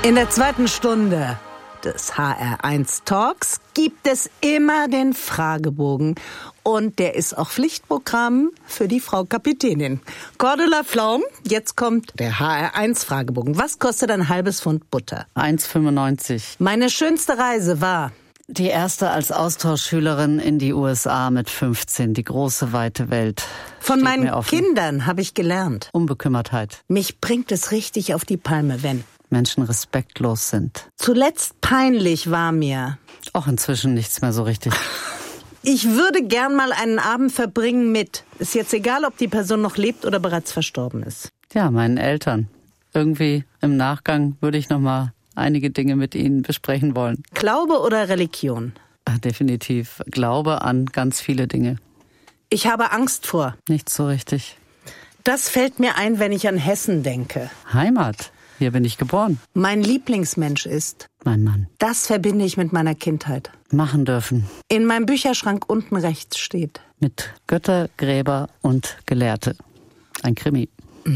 In der zweiten Stunde des HR1 Talks gibt es immer den Fragebogen. Und der ist auch Pflichtprogramm für die Frau Kapitänin. Cordula Pflaum, jetzt kommt der HR1 Fragebogen. Was kostet ein halbes Pfund Butter? 1,95. Meine schönste Reise war Die erste als Austauschschülerin in die USA mit 15. Die große, weite Welt. Von meinen Kindern habe ich gelernt. Unbekümmertheit. Mich bringt es richtig auf die Palme, wenn Menschen respektlos sind. zuletzt peinlich war mir. Auch inzwischen nichts mehr so richtig. Ich würde gern mal einen Abend verbringen mit. Ist jetzt egal, ob die Person noch lebt oder bereits verstorben ist. Ja, meinen Eltern. Irgendwie im Nachgang würde ich noch mal einige Dinge mit ihnen besprechen wollen. Glaube oder Religion? Definitiv. Glaube an ganz viele Dinge. Ich habe Angst vor. Nicht so richtig. Das fällt mir ein, wenn ich an Hessen denke. Heimat. Hier bin ich geboren. Mein Lieblingsmensch ist. Mein Mann. Das verbinde ich mit meiner Kindheit. Machen dürfen. In meinem Bücherschrank unten rechts steht. Mit Götter, Gräber und Gelehrte. Ein Krimi.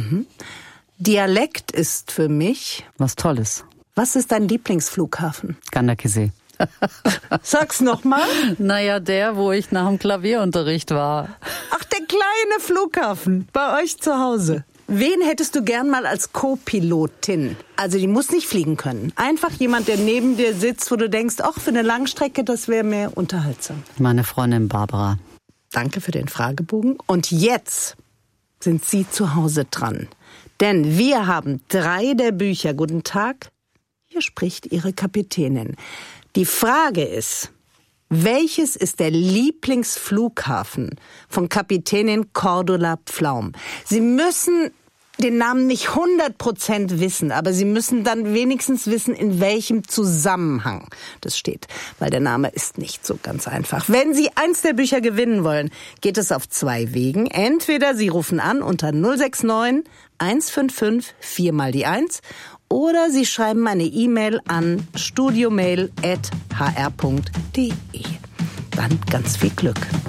Dialekt ist für mich. Was Tolles. Was ist dein Lieblingsflughafen? Gandakesee. Sag's nochmal. Naja, der, wo ich nach dem Klavierunterricht war. Ach, der kleine Flughafen bei euch zu Hause. Wen hättest du gern mal als Co-Pilotin? Also die muss nicht fliegen können. Einfach jemand, der neben dir sitzt, wo du denkst, ach, für eine Langstrecke, das wäre mehr unterhaltsam. Meine Freundin Barbara. Danke für den Fragebogen. Und jetzt sind Sie zu Hause dran. Denn wir haben 3 der Bücher. Guten Tag, hier spricht Ihre Kapitänin. Die Frage ist, welches ist der Lieblingsflughafen von Kapitänin Cordula Pflaum? Sie müssen den Namen nicht 100% wissen, aber Sie müssen dann wenigstens wissen, in welchem Zusammenhang das steht. Weil der Name ist nicht so ganz einfach. Wenn Sie eins der Bücher gewinnen wollen, geht es auf 2 Wegen. Entweder Sie rufen an unter 069 155 4 mal die 1 oder Sie schreiben eine E-Mail an studiomail@hr.de. Dann ganz viel Glück.